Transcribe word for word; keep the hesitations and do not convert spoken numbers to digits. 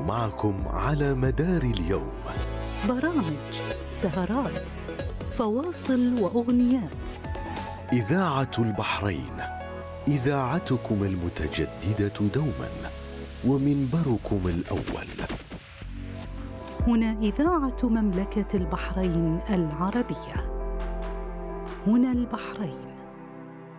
معكم على مدار اليوم. برامج، سهرات، فواصل وأغنيات. إذاعة البحرين، إذاعتكم المتجددة دوما ومنبركم الأول. هنا إذاعة مملكة البحرين العربية. هنا البحرين.